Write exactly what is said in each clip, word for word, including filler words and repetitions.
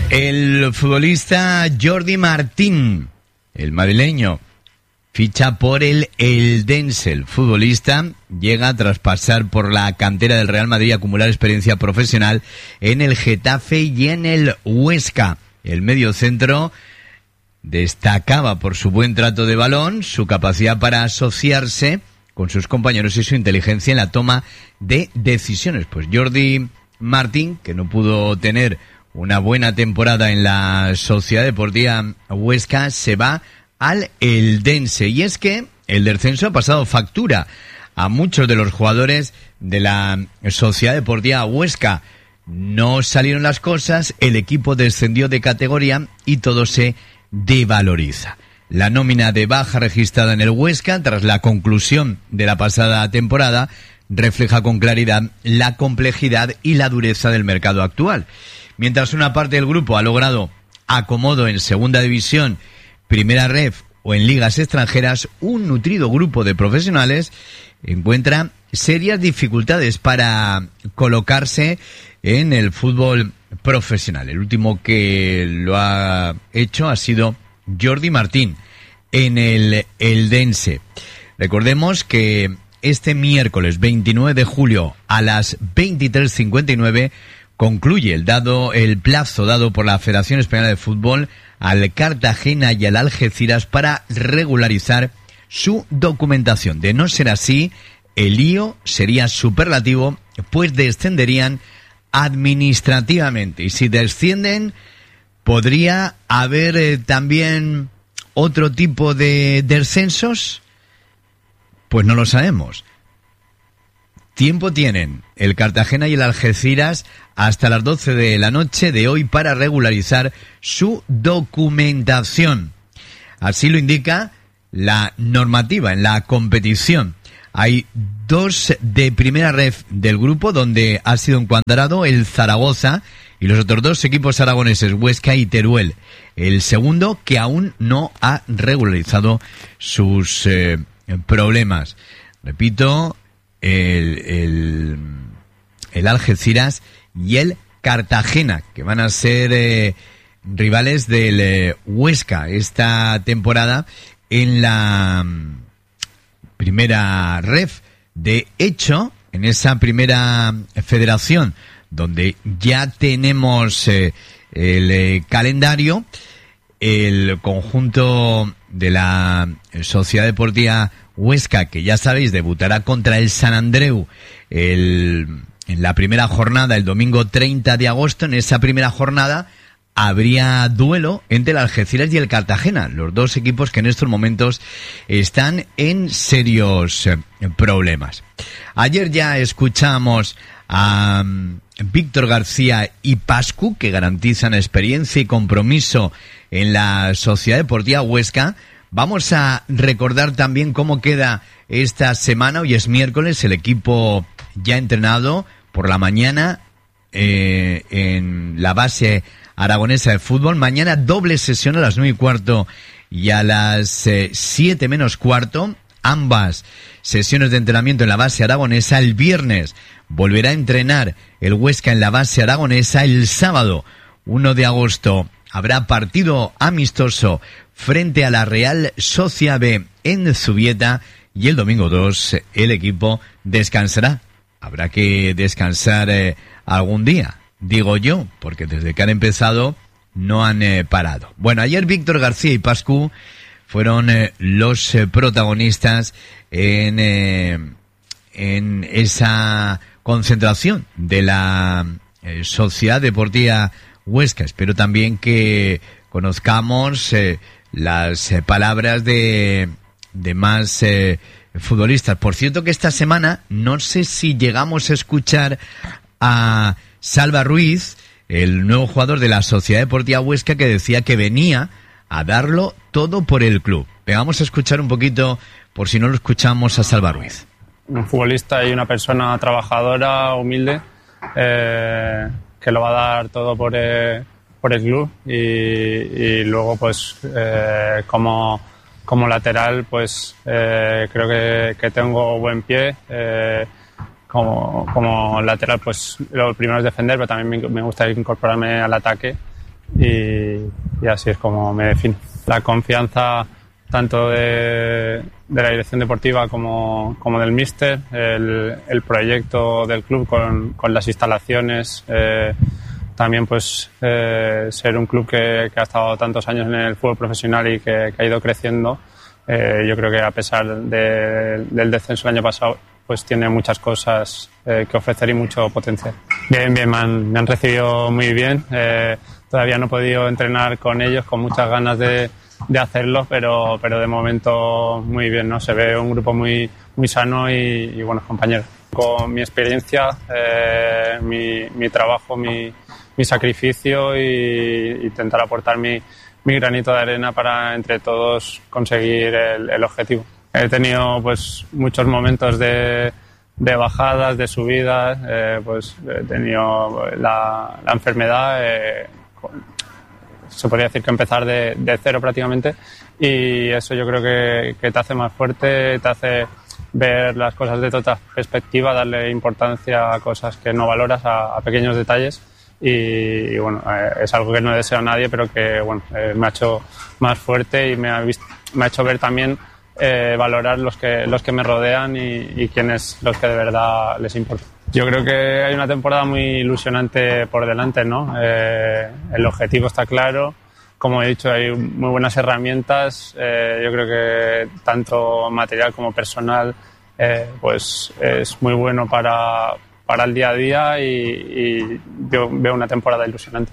El futbolista Jordi Martín, el madrileño, ficha por el Eldense. El futbolista llega tras pasar por la cantera del Real Madrid y acumular experiencia profesional en el Getafe y en el Huesca. El mediocentro destacaba por su buen trato de balón, su capacidad para asociarse con sus compañeros y su inteligencia en la toma de decisiones. Pues Jordi Martín, que no pudo tener una buena temporada en la Sociedad Deportiva Huesca, se va al Eldense. Y es que el descenso ha pasado factura a muchos de los jugadores de la Sociedad Deportiva Huesca. No salieron las cosas, el equipo descendió de categoría y todo se devaloriza. La nómina de baja registrada en el Huesca tras la conclusión de la pasada temporada refleja con claridad la complejidad y la dureza del mercado actual. Mientras una parte del grupo ha logrado acomodo en segunda división, primera ref o en ligas extranjeras, un nutrido grupo de profesionales encuentra serias dificultades para colocarse en el fútbol profesional. El último que lo ha hecho ha sido Jordi Martín en el Eldense. Recordemos que este miércoles veintinueve de julio a las veintitrés cincuenta y nueve concluye el dado el plazo dado por la Federación Española de Fútbol al Cartagena y al Algeciras para regularizar su documentación. De no ser así, el lío sería superlativo, pues descenderían administrativamente. Y si descienden, podría haber eh, también otro tipo de descensos. Pues no lo sabemos. Tiempo tienen el Cartagena y el Algeciras hasta las doce de la noche de hoy para regularizar su documentación. Así lo indica la normativa en la competición. Hay dos de primera ref del grupo donde ha sido encuadrado el Zaragoza y los otros dos equipos aragoneses, Huesca y Teruel. El segundo que aún no ha regularizado sus eh, problemas. Repito, el, el, el Algeciras y el Cartagena, que van a ser eh, rivales del eh, Huesca esta temporada en la primera ref. De hecho, en esa primera federación, donde ya tenemos eh, el eh, calendario, el conjunto de la Sociedad Deportiva Huesca, que ya sabéis, debutará contra el Sant Andreu el, en la primera jornada, el domingo treinta de agosto. En esa primera jornada habría duelo entre el Algeciras y el Cartagena, los dos equipos que en estos momentos están en serios eh, problemas. Ayer ya escuchamos a um, Víctor García y Pascu, que garantizan experiencia y compromiso en la Sociedad Deportiva Huesca. Vamos a recordar también cómo queda esta semana. Hoy es miércoles, el equipo ya entrenado por la mañana eh, en la base aragonesa de fútbol. Mañana doble sesión a las nueve y cuarto y a las eh, siete menos cuarto. Ambas sesiones de entrenamiento en la base aragonesa. El viernes volverá a entrenar el Huesca en la base aragonesa. El sábado, uno de agosto, habrá partido amistoso frente a la Real Sociedad B en Zubieta. Y el domingo dos, el equipo descansará. Habrá que descansar eh, algún día, digo yo, porque desde que han empezado no han eh, parado. Bueno, ayer Víctor García y Pascu fueron eh, los eh, protagonistas en, eh, en esa concentración de la eh, Sociedad Deportiva Huesca. Espero también que conozcamos eh, las eh, palabras de, de más eh, futbolistas. Por cierto que esta semana no sé si llegamos a escuchar a Salva Ruiz, el nuevo jugador de la Sociedad Deportiva Huesca, que decía que venía a darlo todo por el club. Vamos a escuchar un poquito, por si no lo escuchamos, a Salva Ruiz. Un futbolista y una persona trabajadora, humilde, eh, que lo va a dar todo por el, por el club y, y luego pues eh, como, como lateral pues eh, creo que, que tengo buen pie. Eh, Como, como lateral, pues lo primero es defender, pero también me, me gusta incorporarme al ataque y, y así es como me defino. La confianza tanto de, de la dirección deportiva como, como del míster, el, el proyecto del club con, con las instalaciones, eh, también pues eh, ser un club que, que ha estado tantos años en el fútbol profesional y que, que ha ido creciendo. Eh, yo creo que a pesar de, del descenso el año pasado, pues tiene muchas cosas eh, que ofrecer y mucho potencial. Bien, bien, me han, me han recibido muy bien. Eh, todavía no he podido entrenar con ellos, con muchas ganas de, de hacerlo, pero, pero de momento muy bien, ¿no? Se ve un grupo muy, muy sano y, y buenos compañeros. Con mi experiencia, eh, mi, mi trabajo, mi, mi sacrificio y intentar aportar mi, mi granito de arena para entre todos conseguir el, el objetivo. He tenido pues muchos momentos de, de bajadas, de subidas, eh, pues he tenido la, la enfermedad, eh, con, se podría decir que empezar de, de cero prácticamente, y eso yo creo que, que te hace más fuerte, te hace ver las cosas de otra perspectiva, darle importancia a cosas que no valoras, a, a pequeños detalles. Y, y bueno, eh, es algo que no deseo a nadie, pero que bueno, eh, me ha hecho más fuerte y me ha, visto, me ha hecho ver también eh, valorar los que, los que me rodean y, y quiénes los que de verdad les importa. Yo creo que hay una temporada muy ilusionante por delante, ¿no? Eh, el objetivo está claro. Como he dicho, hay muy buenas herramientas. Eh, yo creo que tanto material como personal eh, pues es muy bueno para, para el día a día y, y yo veo una temporada ilusionante.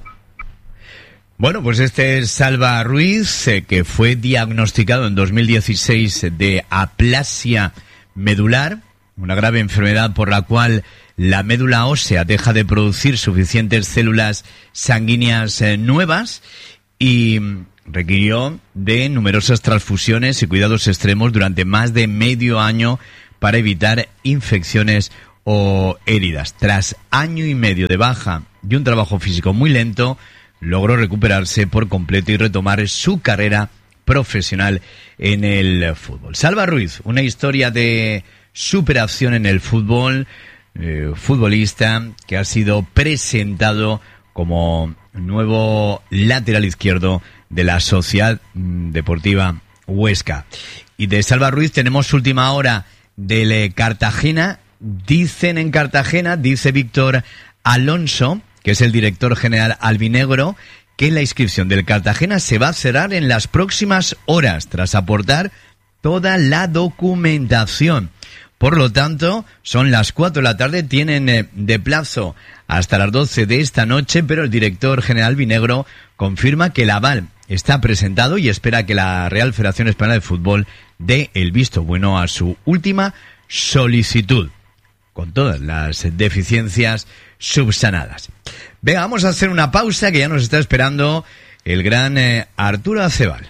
Bueno, pues este es Salva Ruiz, eh, que fue diagnosticado en dos mil dieciséis de aplasia medular, una grave enfermedad por la cual la médula ósea deja de producir suficientes células sanguíneas eh, nuevas y requirió de numerosas transfusiones y cuidados extremos durante más de medio año para evitar infecciones o heridas. Tras año y medio de baja y un trabajo físico muy lento, logró recuperarse por completo y retomar su carrera profesional en el fútbol. Salva Ruiz, una historia de superación en el fútbol, eh, futbolista que ha sido presentado como nuevo lateral izquierdo de la Sociedad Deportiva Huesca. Y de Salva Ruiz tenemos última hora del Cartagena. Dicen en Cartagena, dice Víctor Alonso, que es el director general albinegro, que la inscripción del Cartagena se va a cerrar en las próximas horas, tras aportar toda la documentación. Por lo tanto, son las cuatro de la tarde, tienen eh, de plazo hasta las doce de esta noche, pero el director general albinegro confirma que el aval está presentado y espera que la Real Federación Española de Fútbol dé el visto bueno a su última solicitud, con todas las deficiencias subsanadas. Venga, vamos a hacer una pausa, que ya nos está esperando el gran eh, Arturo Acebal.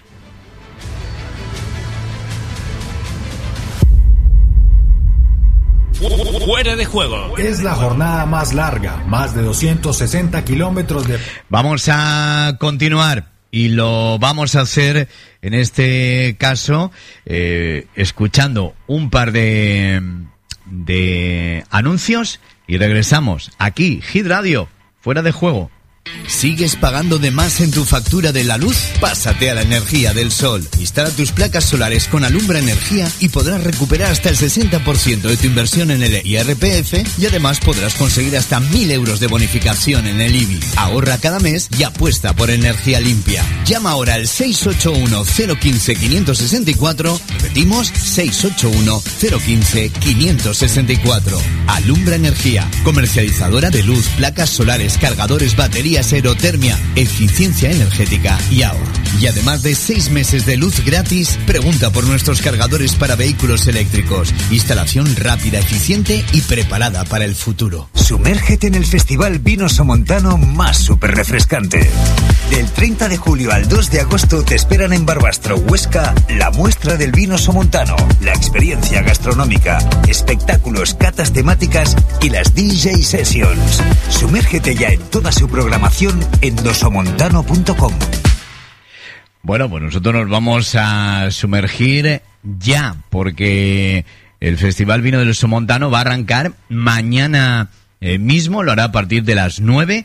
Fuera de juego. Es la jornada más larga, más de doscientos sesenta kilómetros de... Vamos a continuar y lo vamos a hacer en este caso eh, escuchando un par de, de anuncios y regresamos aquí, Hit Radio, Fuera de Juego. ¿Sigues pagando de más en tu factura de la luz? Pásate a la energía del sol. Instala tus placas solares con Alumbra Energía y podrás recuperar hasta el sesenta por ciento de tu inversión en el I R P F y además podrás conseguir hasta mil euros de bonificación en el I B I. Ahorra cada mes y apuesta por energía limpia. Llama ahora al seis ocho uno, cero uno cinco, cinco seis cuatro. Repetimos, seis ocho uno, cero uno cinco, cinco seis cuatro. Alumbra Energía, comercializadora de luz, placas solares, cargadores, baterías, aerotermia, eficiencia energética y ahorro. Y además de seis meses de luz gratis, pregunta por nuestros cargadores para vehículos eléctricos. Instalación rápida, eficiente y preparada para el futuro. Sumérgete en el Festival Vino Somontano más súper refrescante. Del treinta de julio al dos de agosto te esperan en Barbastro, Huesca, la muestra del vino somontano, la experiencia gastronómica, espectáculos, catas temáticas y las D J Sessions. Sumérgete ya en toda su programación en dosomontano punto com. Bueno, pues nosotros nos vamos a sumergir ya, porque el Festival Vino del Somontano va a arrancar mañana eh, mismo, lo hará a partir de las nueve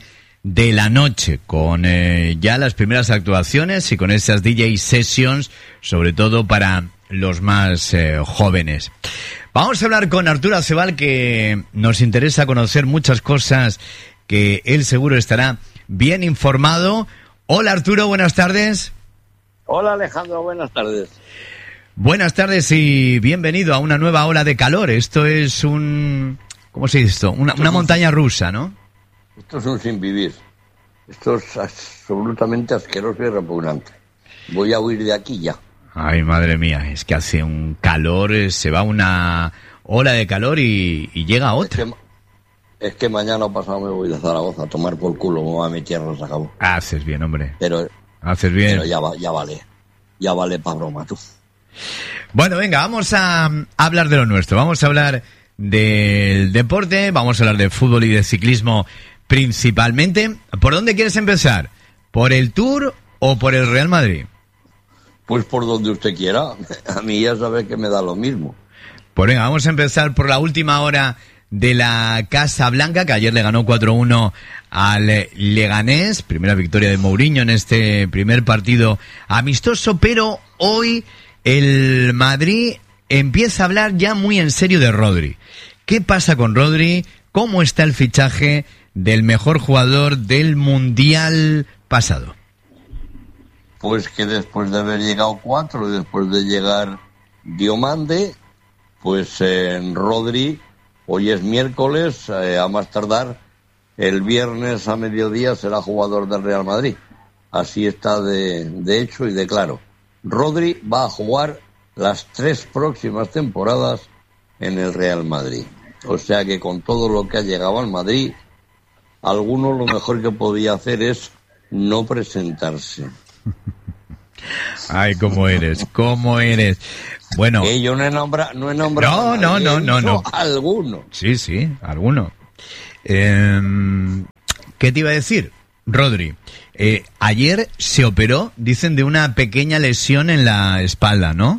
de la noche, con eh, ya las primeras actuaciones y con esas D J sessions, sobre todo para los más eh, jóvenes. Vamos a hablar con Arturo Acebal, que nos interesa conocer muchas cosas que él seguro estará bien informado. Hola Arturo, buenas tardes. Hola Alejandro, buenas tardes. Buenas tardes y bienvenido a una nueva ola de calor. Esto es un... ¿Cómo se dice esto? Una, una montaña rusa, ¿no? Esto es un sin vivir. Esto es absolutamente asqueroso y repugnante. Voy a huir de aquí ya. Ay, madre mía, es que hace un calor, se va una ola de calor y, y llega otra. Es que, es que mañana o pasado me voy de Zaragoza a tomar por culo, me voy a mi tierra, se acabó. Haces bien, hombre. Pero, Haces bien. Pero ya, va, ya vale, ya vale pa' broma, tú. Bueno, venga, vamos a, a hablar de lo nuestro. Vamos a hablar del deporte, vamos a hablar de fútbol y de ciclismo principalmente. ¿Por dónde quieres empezar? ¿Por el Tour o por el Real Madrid? Pues por donde usted quiera. A mí ya sabe que me da lo mismo. Pues venga, vamos a empezar por la última hora de la Casa Blanca, que ayer le ganó cuatro uno al Leganés. Primera victoria de Mourinho en este primer partido amistoso, pero hoy el Madrid empieza a hablar ya muy en serio de Rodri. ¿Qué pasa con Rodri? ¿Cómo está el fichaje del mejor jugador del Mundial pasado? Pues que después de haber llegado cuatro y después de llegar Diomande, pues en Rodri, hoy es miércoles, eh, a más tardar, el viernes a mediodía será jugador del Real Madrid. Así está de, de hecho y de claro. Rodri va a jugar las tres próximas temporadas en el Real Madrid. O sea que con todo lo que ha llegado al Madrid, alguno lo mejor que podía hacer es no presentarse. Ay, cómo eres, cómo eres. Bueno, que yo no he nombrado, no he nombrado. No, no, no, no, no. Alguno. Sí, sí, alguno. Eh, ¿Qué te iba a decir, Rodri? Eh, ayer se operó, dicen, de una pequeña lesión en la espalda, ¿no?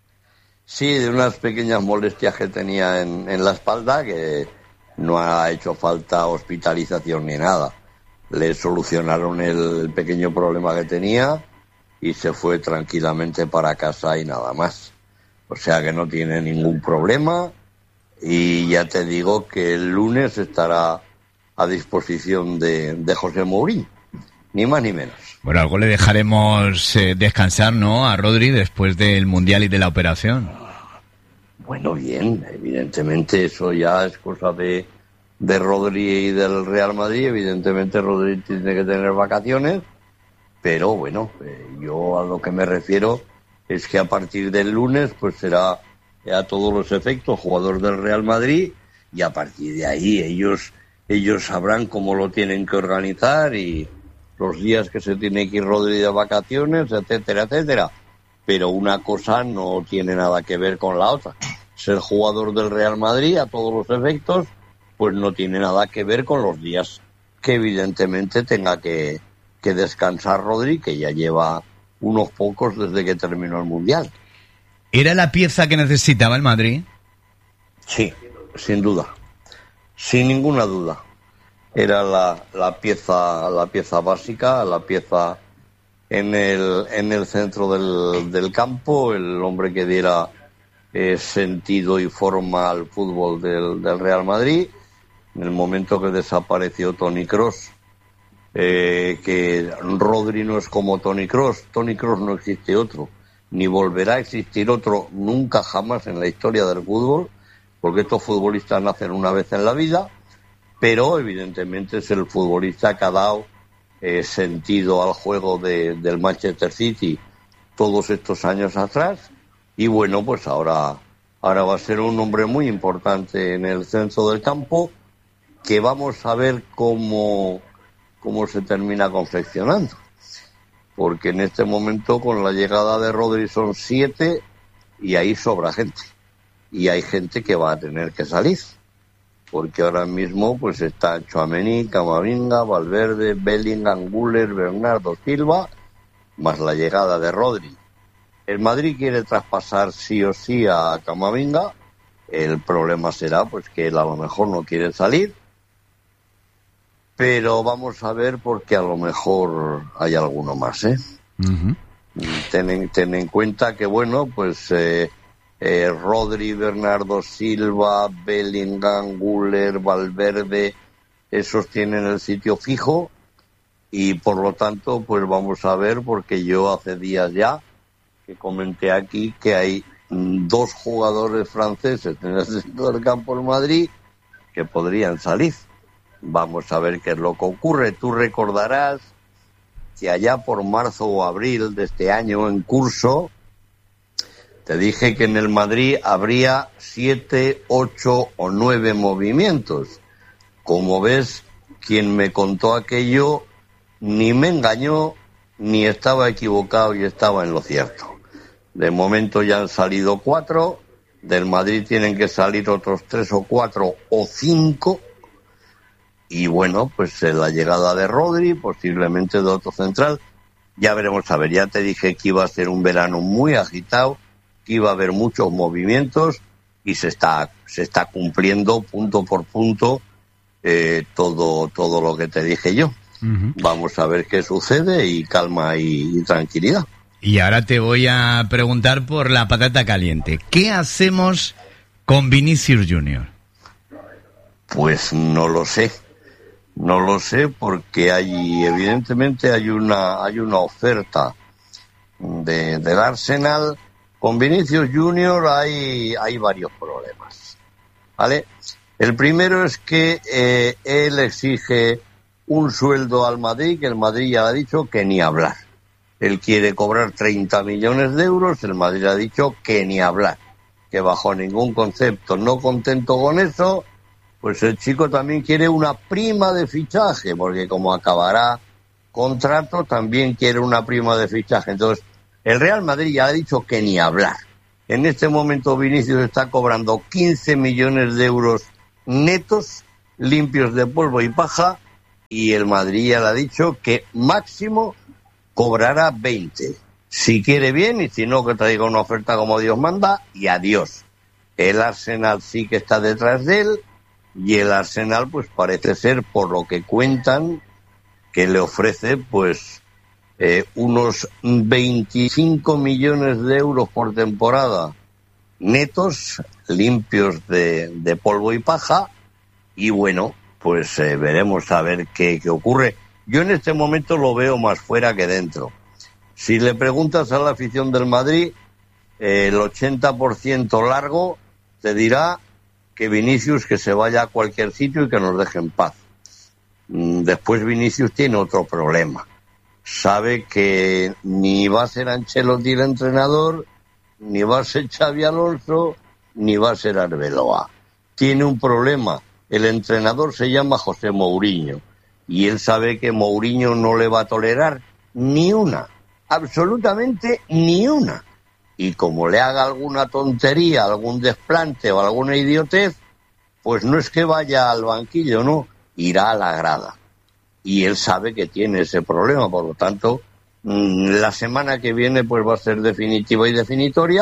Sí, de unas pequeñas molestias que tenía en, en la espalda, que no ha hecho falta hospitalización ni nada. Le solucionaron el pequeño problema que tenía y se fue tranquilamente para casa y nada más. O sea que no tiene ningún problema y ya te digo que el lunes estará a disposición de, de José Mourinho, ni más ni menos. Bueno, algo le dejaremos eh, descansar, ¿no?, a Rodri después del Mundial y de la operación. Bueno, bien, evidentemente eso ya es cosa de, de Rodri y del Real Madrid. Evidentemente Rodri tiene que tener vacaciones, pero bueno, eh, yo a lo que me refiero es que a partir del lunes pues será a todos los efectos jugador del Real Madrid y a partir de ahí ellos ellos sabrán cómo lo tienen que organizar y los días que se tiene que ir Rodri de vacaciones, etcétera, etcétera. Pero una cosa no tiene nada que ver con la otra. Ser jugador del Real Madrid a todos los efectos pues no tiene nada que ver con los días que evidentemente tenga que, que descansar Rodri, que ya lleva unos pocos desde que terminó el Mundial. ¿Era la pieza que necesitaba el Madrid? Sí, sin duda, sin ninguna duda. Era la, la pieza, la pieza básica, la pieza en el, en el centro del, del campo, el hombre que diera eh, sentido y forma al fútbol del, del Real Madrid. En el momento que desapareció Toni Kroos, eh, que Rodri no es como Toni Kroos, Toni Kroos no existe otro, ni volverá a existir otro nunca jamás en la historia del fútbol, porque estos futbolistas nacen una vez en la vida, pero evidentemente es el futbolista que ha dado eh, sentido al juego de, del Manchester City todos estos años atrás, y bueno, pues ahora, ahora va a ser un hombre muy importante en el centro del campo, que vamos a ver cómo, cómo se termina confeccionando. Porque en este momento, con la llegada de Rodri, son siete y ahí sobra gente. Y hay gente que va a tener que salir. Porque ahora mismo pues está Tchouaméni, Camavinga, Valverde, Bellingham, Güler, Bernardo Silva, más la llegada de Rodri. El Madrid quiere traspasar sí o sí a Camavinga. El problema será pues que él a lo mejor no quiere salir. pero vamos a ver porque a lo mejor hay alguno más, ¿eh? Uh-huh. Ten, ten en cuenta que, bueno, pues eh, eh, Rodri, Bernardo Silva, Bellingham, Güler, Valverde, esos tienen el sitio fijo y por lo tanto, pues vamos a ver, porque yo hace días ya que comenté aquí que hay mm, dos jugadores franceses en el centro del campo en Madrid que podrían salir. Vamos a ver qué es lo que ocurre. Tú recordarás que allá por marzo o abril de este año en curso te dije que en el Madrid habría siete, ocho o nueve movimientos. Como ves, quien me contó aquello ni me engañó ni estaba equivocado y estaba en lo cierto. De momento ya han salido cuatro, del Madrid tienen que salir otros tres o cuatro o cinco. Y bueno, pues eh, la llegada de Rodri, posiblemente de otro central, ya veremos a ver. Ya te dije que iba a ser un verano muy agitado, que iba a haber muchos movimientos y se está se está cumpliendo punto por punto eh, todo todo lo que te dije yo. Uh-huh. Vamos a ver qué sucede y calma y, y tranquilidad. Y ahora te voy a preguntar por la patata caliente. ¿Qué hacemos con Vinicius Junior? Pues no lo sé. No lo sé porque hay, evidentemente hay una, hay una oferta de, del Arsenal. Con Vinicius Junior hay, hay varios problemas, ¿vale? El primero es que eh, él exige un sueldo al Madrid, que el Madrid ya le ha dicho que ni hablar. Él quiere cobrar treinta millones de euros, el Madrid ha dicho que ni hablar, que bajo ningún concepto. No contento con eso, pues el chico también quiere una prima de fichaje, porque como acabará contrato, también quiere una prima de fichaje. Entonces, el Real Madrid ya ha dicho que ni hablar. En este momento Vinicius está cobrando quince millones de euros netos, limpios de polvo y paja, y el Madrid ya le ha dicho que máximo cobrará veinte. Si quiere bien, y si no, que traiga una oferta como Dios manda, y adiós. El Arsenal sí que está detrás de él, y el Arsenal, pues parece ser, por lo que cuentan, que le ofrece, pues, eh, unos veinticinco millones de euros por temporada, netos, limpios de, de polvo y paja, y bueno, pues eh, veremos a ver qué, qué ocurre. Yo en este momento lo veo más fuera que dentro. Si le preguntas a la afición del Madrid, eh, el ochenta por ciento largo te dirá que Vinicius que se vaya a cualquier sitio y que nos deje en paz. Después Vinicius tiene otro problema. Sabe que ni va a ser Ancelotti el entrenador, ni va a ser Xabi Alonso, ni va a ser Arbeloa. Tiene un problema. El entrenador se llama José Mourinho. Y él sabe que Mourinho no le va a tolerar ni una, absolutamente ni una. Y como le haga alguna tontería, algún desplante o alguna idiotez, pues no es que vaya al banquillo, no, irá a la grada. Y él sabe que tiene ese problema, por lo tanto, la semana que viene pues va a ser definitiva y definitoria,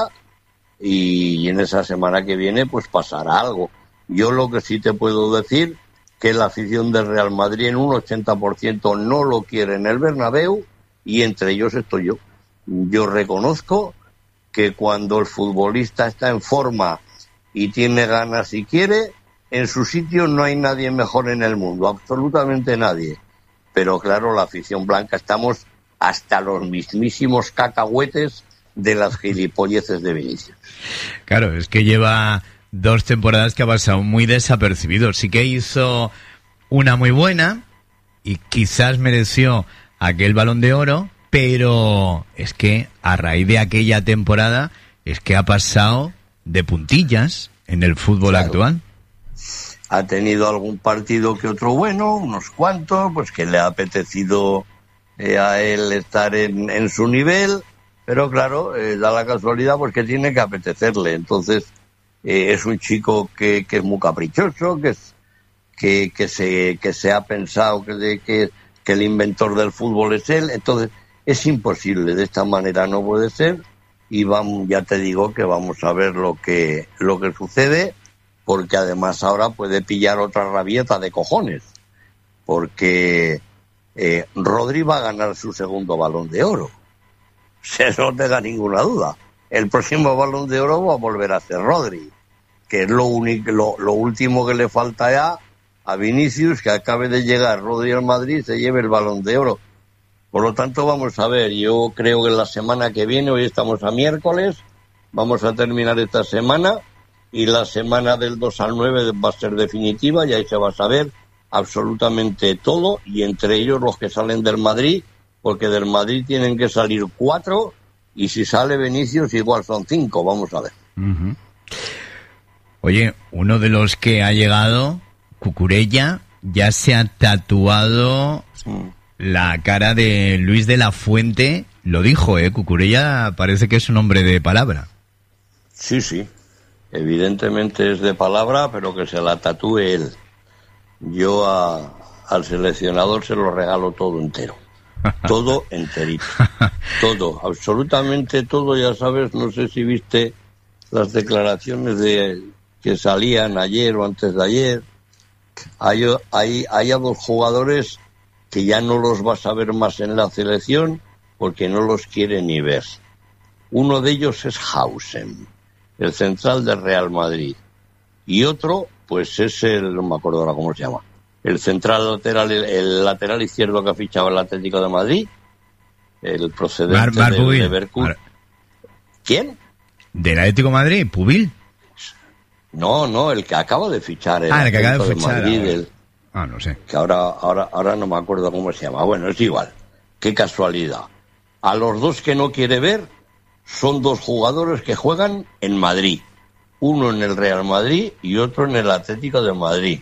y en esa semana que viene pues pasará algo. Yo lo que sí te puedo decir que la afición del Real Madrid en un ochenta por ciento no lo quiere en el Bernabéu, y entre ellos estoy yo. Yo reconozco que cuando el futbolista está en forma y tiene ganas y quiere, en su sitio no hay nadie mejor en el mundo, absolutamente nadie. Pero claro, la afición blanca estamos hasta los mismísimos cacahuetes de las gilipolleces de Vinicius. Claro, es que lleva dos temporadas que ha pasado muy desapercibido. Sí que hizo una muy buena y quizás mereció aquel Balón de Oro, pero es que a raíz de aquella temporada es que ha pasado de puntillas en el fútbol claro. actual. Ha tenido algún partido que otro bueno, unos cuantos, pues que le ha apetecido eh, a él estar en, en su nivel, pero claro, eh, da la casualidad pues que tiene que apetecerle. Entonces eh, es un chico que, que es muy caprichoso, que es que, que se que se ha pensado que, que, que el inventor del fútbol es él. Entonces es imposible, de esta manera no puede ser, y vamos, ya te digo que vamos a ver lo que lo que sucede, porque además ahora puede pillar otra rabieta de cojones, porque eh, Rodri va a ganar su segundo Balón de Oro. Se no tenga ninguna duda. El próximo Balón de Oro va a volver a ser Rodri, que es lo único, lo, lo último que le falta ya a Vinicius, que acabe de llegar Rodri al Madrid, se lleve el Balón de Oro. Por lo tanto, vamos a ver, yo creo que la semana que viene, hoy estamos a miércoles, vamos a terminar esta semana, y la semana del dos al nueve va a ser definitiva, y ahí se va a saber absolutamente todo, y entre ellos los que salen del Madrid, porque del Madrid tienen que salir cuatro, y si sale Vinicius igual son cinco, vamos a ver. Uh-huh. Oye, uno de los que ha llegado, Cucurella, ya se ha tatuado mm. la cara de Luis de la Fuente, lo dijo, ¿eh? Cucurella parece que es un hombre de palabra. Sí, sí, evidentemente es de palabra, pero que se la tatúe él. Yo a, al seleccionador se lo regalo todo entero. Todo enterito. Todo, absolutamente todo, ya sabes, no sé si viste las declaraciones de que salían ayer o antes de ayer. Hay, hay, hay a dos jugadores que ya no los vas a ver más en la selección porque no los quiere ni ver. Uno de ellos es Hausen, el central del Real Madrid. Y otro, pues es el, no me acuerdo ahora cómo se llama, el central lateral, el, el lateral izquierdo que ha fichado el Atlético de Madrid, el procedente Mar, Mar de Pubil. Leverkusen. ¿Quién? ¿Del Atlético de Madrid? ¿Pubil? No, no, el que acaba de fichar el Ah, el que acaba de de fichar. Madrid, el, ah, no sé. que ahora, ahora, ahora no me acuerdo cómo se llama. Bueno, es igual. Qué casualidad. A los dos que no quiere ver son dos jugadores que juegan en Madrid. Uno en el Real Madrid y otro en el Atlético de Madrid.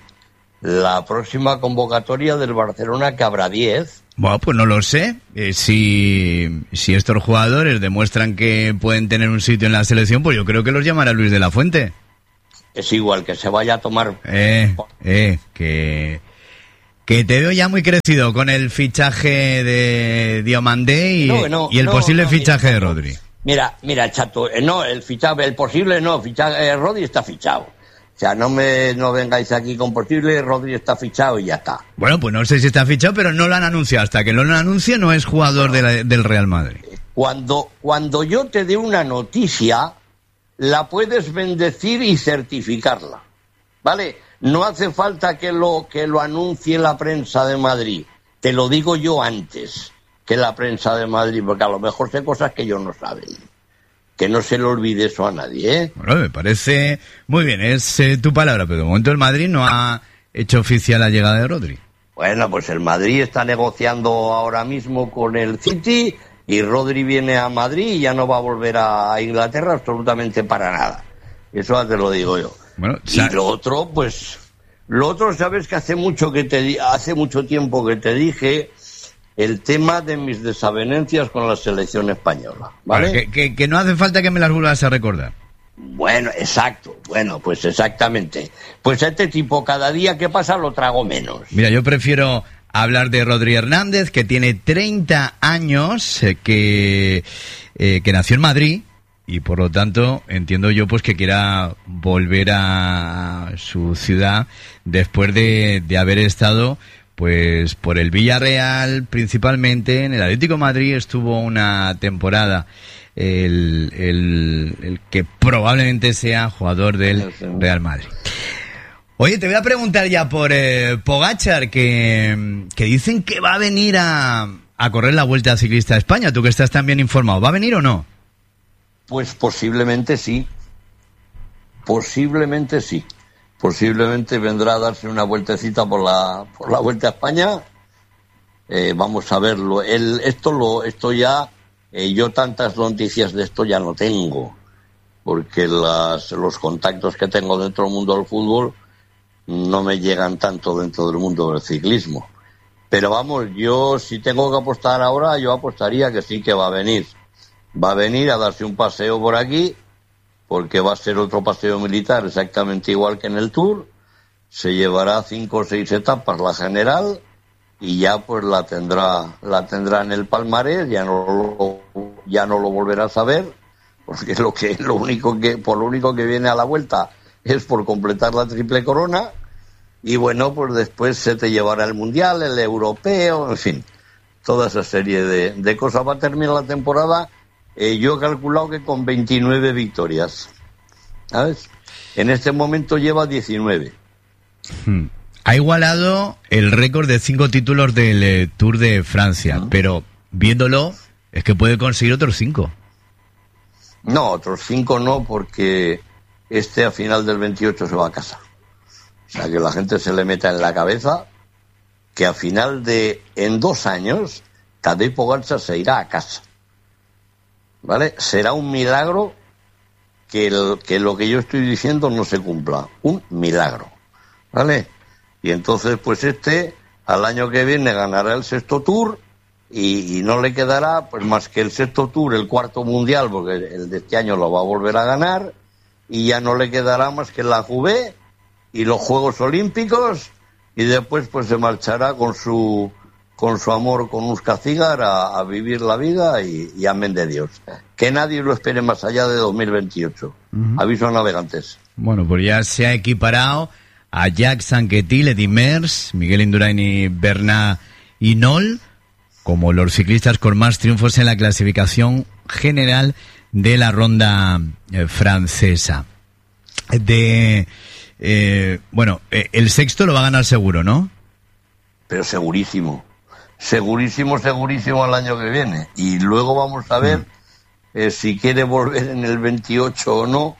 La próxima convocatoria del Barcelona, que habrá diez. Bueno, pues no lo sé. Eh, si, si estos jugadores demuestran que pueden tener un sitio en la selección, pues yo creo que los llamará Luis de la Fuente. Es igual, que se vaya a tomar... Eh, eh, que... Que te veo ya muy crecido con el fichaje de Diomandé y, no, no, y el no, posible no, fichaje mira, de Rodri. Mira, mira, chato, eh, no, el fichaje, el posible no, fichaje, eh, Rodri está fichado. O sea, no me no vengáis aquí con posible, Rodri está fichado y ya está. Bueno, pues no sé si está fichado, pero no lo han anunciado. Hasta que no lo anuncie no es jugador de la, del Real Madrid. Cuando, cuando yo te dé una noticia, la puedes bendecir y certificarla, ¿vale? No hace falta que lo, que lo anuncie la prensa de Madrid. Te lo digo yo antes que la prensa de Madrid, porque a lo mejor sé cosas que ellos no saben. Que no se le olvide eso a nadie, ¿eh? Bueno, me parece muy bien, es eh, tu palabra, pero de momento el Madrid no ha hecho oficial la llegada de Rodri. Bueno, pues el Madrid está negociando ahora mismo con el City y Rodri viene a Madrid y ya no va a volver a Inglaterra absolutamente para nada. Eso ya te lo digo yo. Bueno, y lo otro, pues, lo otro, sabes que hace mucho que te di- hace mucho tiempo que te dije el tema de mis desavenencias con la selección española, ¿vale? Vale, que, que, que no hace falta que me las vuelvas a recordar. Bueno, exacto, bueno, pues exactamente. Pues a este tipo cada día que pasa lo trago menos. Mira, yo prefiero hablar de Rodri Hernández, que tiene treinta años, eh, que, eh, que nació en Madrid, y por lo tanto entiendo yo pues que quiera volver a su ciudad después de, de haber estado pues por el Villarreal principalmente. En el Atlético de Madrid estuvo una temporada, el, el, el que probablemente sea jugador del Real Madrid. Oye, te voy a preguntar ya por eh, Pogačar, que, que dicen que va a venir a, a correr la Vuelta Ciclista a España. Tú que estás tan bien informado, ¿va a venir o no? Pues posiblemente sí, posiblemente sí, posiblemente vendrá a darse una vueltecita por la por la Vuelta a España. Eh, vamos a verlo. El, esto lo esto ya eh, yo tantas noticias de esto ya no tengo, porque las, los contactos que tengo dentro del mundo del fútbol no me llegan tanto dentro del mundo del ciclismo. Pero vamos, yo si tengo que apostar ahora, yo apostaría que sí que va a venir. Va a venir a darse un paseo por aquí, porque va a ser otro paseo militar exactamente igual que en el Tour. Se llevará cinco o seis etapas la general y ya pues la tendrá la tendrá en el palmarés. Ya no lo, ya no lo volverá a saber, porque lo que lo único que por lo único que viene a la Vuelta es por completar la triple corona. y bueno, pues después se te llevará el Mundial, el Europeo, en fin, toda esa serie de, de cosas. Va a terminar la temporada, eh, yo he calculado que con veintinueve victorias, ¿sabes? En este momento lleva diecinueve. Hmm. Ha igualado el récord de cinco títulos del eh, Tour de Francia, uh-huh. pero viéndolo, es que puede conseguir otros cinco. No, otros cinco no, porque este a final del veintiocho se va a casa. O sea, que la gente se le meta en la cabeza que a final de, en dos años, Tadej Pogačar se irá a casa. ¿Vale? Será un milagro que, el, que lo que yo estoy diciendo no se cumpla. Un milagro. ¿Vale? Y entonces, pues este, al año que viene ganará el sexto Tour y, y no le quedará pues más que el sexto Tour, el cuarto Mundial, porque el de este año lo va a volver a ganar, y ya no le quedará más que la Juve y los Juegos Olímpicos, y después pues se marchará con su con su amor con Uzka Cigar a, a vivir la vida y, y amén de Dios. Que nadie lo espere más allá de dos mil veintiocho. Uh-huh. Aviso a navegantes. Bueno, pues ya se ha equiparado a Jacques Anquetil, Eddy Merckx, Miguel Indurain y Bernard Hinault como los ciclistas con más triunfos en la clasificación general de la ronda eh, francesa. De eh, bueno, eh, el sexto lo va a ganar seguro, ¿no? Pero segurísimo, segurísimo, segurísimo al año que viene. Y luego vamos a ver mm. eh, si quiere volver en el veintiocho o no.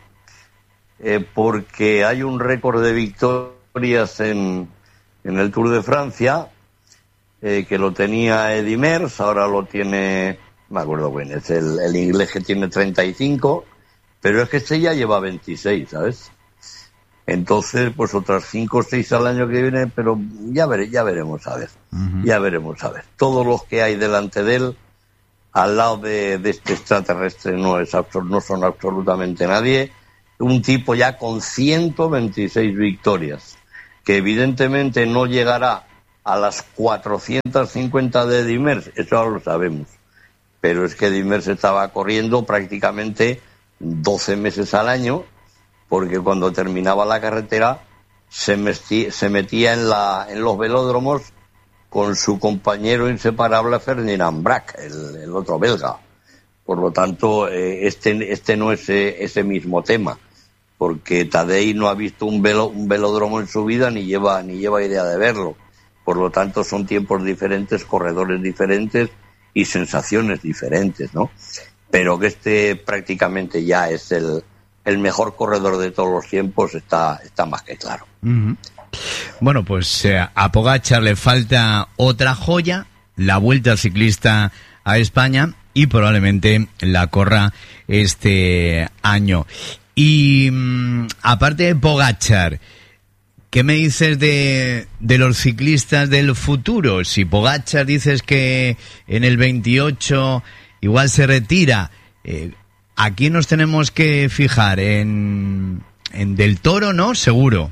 Eh, porque hay un récord de victorias en, en el Tour de Francia, eh, que lo tenía Eddy Merckx, ahora lo tiene, no me acuerdo bien, es el, el inglés que tiene treinta y cinco, pero es que este ya lleva veintiséis, ¿sabes? Entonces, pues otras cinco o seis al año que viene, pero ya, veré, ya veremos a ver, uh-huh. ya veremos a ver. Todos los que hay delante de él, al lado de, de este extraterrestre, no, es absol- no son absolutamente nadie. Un tipo ya con ciento veintiséis victorias, que evidentemente no llegará a las cuatrocientas cincuenta de Eddy Merckx, eso ahora lo sabemos, pero es que Eddy Merckx estaba corriendo prácticamente doce meses al año, porque cuando terminaba la carretera se, metí, se metía en, la, en los velódromos con su compañero inseparable Ferdinand Braque, el, el otro belga. Por lo tanto, eh, este, este no es eh, ese mismo tema, porque Tadej no ha visto un, velo, un velódromo en su vida ni lleva, ni lleva idea de verlo. Por lo tanto, son tiempos diferentes, corredores diferentes y sensaciones diferentes, ¿no? Pero que este prácticamente ya es el, el mejor corredor de todos los tiempos, está, está más que claro. Uh-huh. Bueno, pues eh, a Pogačar le falta otra joya, la Vuelta al Ciclista a España, y probablemente la corra este año. Y mmm, aparte de Pogačar, ¿qué me dices de, de los ciclistas del futuro? Si Pogačar dices que en el veintiocho igual se retira, eh, ¿a quién nos tenemos que fijar? En, en Del Toro, ¿no? Seguro.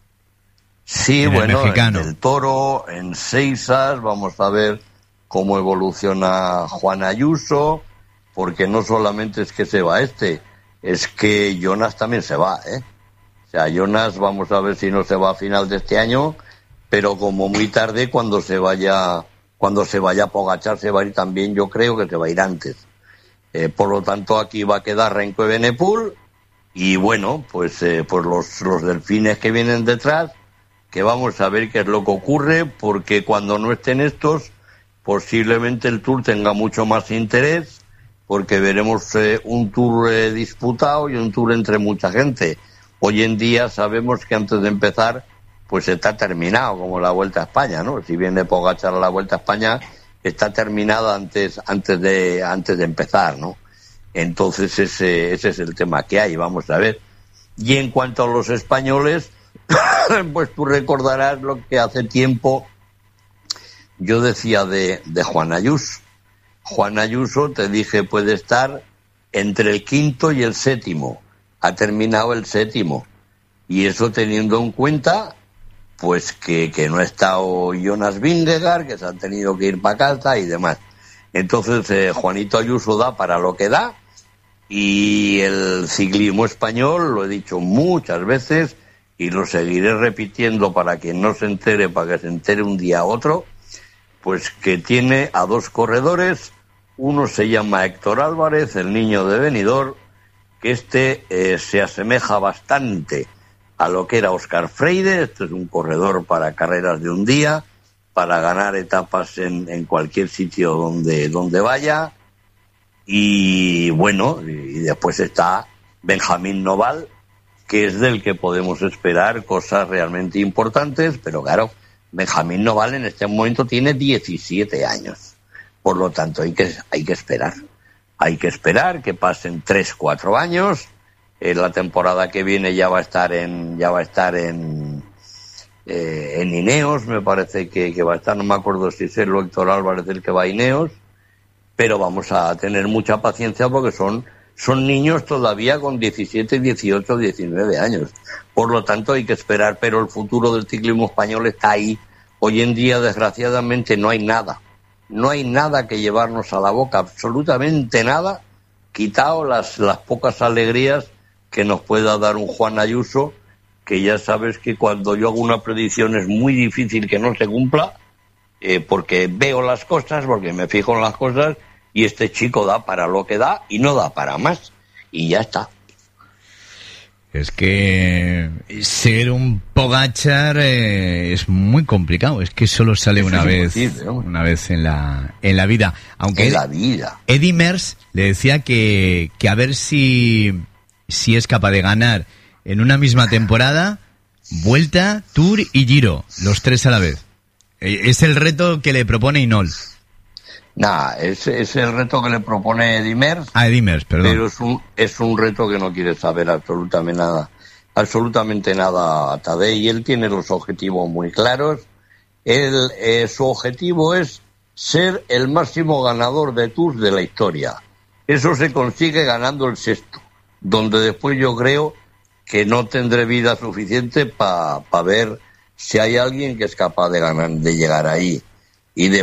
Sí, en bueno, en Del Toro, en Seisas, vamos a ver cómo evoluciona Juan Ayuso, porque no solamente es que se va este, es que Jonas también se va, ¿eh? O sea, Jonas, vamos a ver si no se va a final de este año, pero como muy tarde, cuando se vaya, cuando se vaya a Pogačar, se va a ir también, yo creo que se va a ir antes. Eh, por lo tanto, aquí va a quedar Remco Evenepoel, y bueno, pues, eh, pues los, los delfines que vienen detrás, que vamos a ver qué es lo que ocurre, porque cuando no estén estos, posiblemente el Tour tenga mucho más interés, porque veremos eh, un Tour eh, disputado y un Tour entre mucha gente. Hoy en día sabemos que antes de empezar, pues está terminado, como la Vuelta a España, ¿no? Si viene Pogačar a la Vuelta a España, está terminada antes, antes de, antes de empezar, ¿no? Entonces ese, ese es el tema que hay, vamos a ver. Y en cuanto a los españoles, pues tú recordarás lo que hace tiempo yo decía de, de Juan Ayuso. Juan Ayuso, te dije, puede estar entre el quinto y el séptimo. Ha terminado el séptimo. Y eso teniendo en cuenta, pues que, que no ha estado Jonas Vingegaard, que se han tenido que ir para casa y demás. Entonces, eh, Juanito Ayuso da para lo que da. Y el ciclismo español, lo he dicho muchas veces, y lo seguiré repitiendo para que no se entere, para que se entere un día a otro, pues que tiene a dos corredores. Uno se llama Héctor Álvarez, el niño de Benidorm, que este eh, se asemeja bastante a lo que era Óscar Freire. Este es un corredor para carreras de un día, para ganar etapas en, en cualquier sitio donde, donde vaya. Y bueno, y después está Benjamín Noval, que es del que podemos esperar cosas realmente importantes, pero claro, Benjamín Noval en este momento tiene diecisiete años. Por lo tanto, hay que, hay que esperar. Hay que esperar que pasen tres, cuatro años. Eh, la temporada que viene ya va a estar en, ya va a estar en, eh, en Ineos, me parece que, que va a estar, no me acuerdo si es el Héctor Álvarez el que va a Ineos, pero vamos a tener mucha paciencia porque son, son niños todavía con diecisiete, dieciocho, diecinueve años. Por lo tanto, hay que esperar, pero el futuro del ciclismo español está ahí. Hoy en día, desgraciadamente, no hay nada. No hay nada que llevarnos a la boca, absolutamente nada, quitado las, las pocas alegrías que nos pueda dar un Juan Ayuso, que ya sabes que cuando yo hago una predicción es muy difícil que no se cumpla, eh, porque veo las cosas, porque me fijo en las cosas, y este chico da para lo que da y no da para más, y ya está. Es que ser un Pogačar eh, es muy complicado. Es que solo sale una vez, una vez en la en la vida. Aunque en la vida. Eddy Merckx le decía que que a ver si si es capaz de ganar en una misma temporada Vuelta, Tour y Giro, los tres a la vez. Es el reto que le propone Hinault. Nah, es, es el reto que le propone Eddy Merckx. Ah, Eddy Merckx, perdón. Pero es un, es un reto que no quiere saber absolutamente nada. Absolutamente nada a Tadej, y él tiene los objetivos muy claros. Él, eh, su objetivo es ser el máximo ganador de Tours de la historia. Eso se consigue ganando el sexto, donde después yo creo que no tendré vida suficiente para pa ver si hay alguien que es capaz de ganar, de llegar ahí. Y de